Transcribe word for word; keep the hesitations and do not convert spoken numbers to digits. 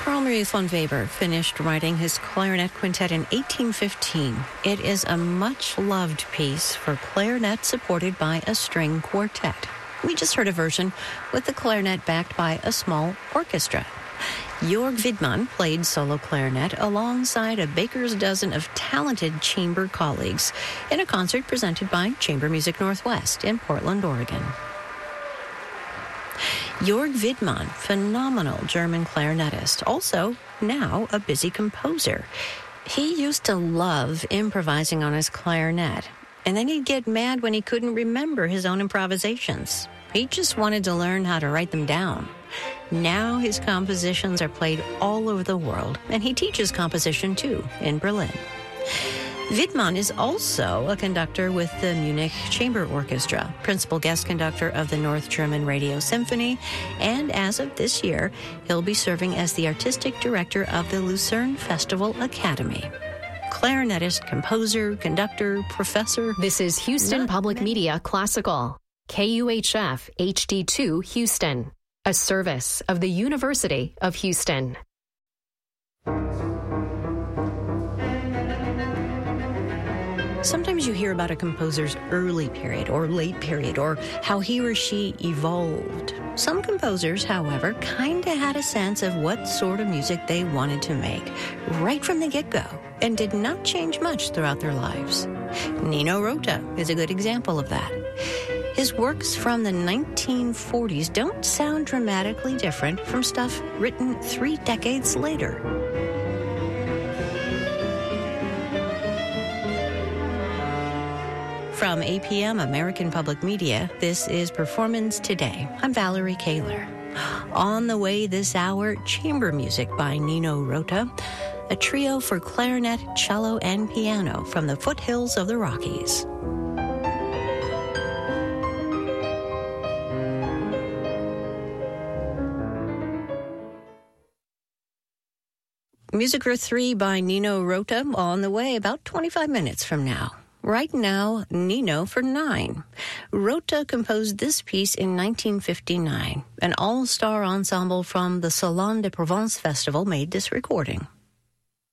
Karl-Marie von Weber finished writing his clarinet quintet in eighteen fifteen. It is a much-loved piece for clarinet supported by a string quartet. We just heard a version with the clarinet backed by a small orchestra. Jörg Widmann played solo clarinet alongside a baker's dozen of talented chamber colleagues in a concert presented by Chamber Music Northwest in Portland, Oregon. Jörg Widmann, phenomenal German clarinetist, also now a busy composer. He used to love improvising on his clarinet, and then he'd get mad when he couldn't remember his own improvisations. He just wanted to learn how to write them down. Now his compositions are played all over the world, and he teaches composition, too, in Berlin. Widmann is also a conductor with the Munich Chamber Orchestra, principal guest conductor of the North German Radio Symphony, and as of this year, he'll be serving as the artistic director of the Lucerne Festival Academy. Clarinetist, composer, conductor, professor. This is Houston Public Media Classical, K U H F H D two Houston, a service of the University of Houston. Sometimes you hear about a composer's early period or late period or how he or she evolved. Some composers, however, kind of had a sense of what sort of music they wanted to make right from the get-go and did not change much throughout their lives. Nino Rota is a good example of that. His works from the nineteen forties don't sound dramatically different from stuff written three decades later. From A P M American Public Media, this is Performance Today. I'm Valerie Kaler. On the way this hour, chamber music by Nino Rota, a trio for clarinet, cello, and piano from the foothills of the Rockies. Music for Three by Nino Rota on the way about twenty-five minutes from now. Right now, Nino for Nine. Rota composed this piece in nineteen fifty-nine. An all-star ensemble from the Salon de Provence Festival made this recording.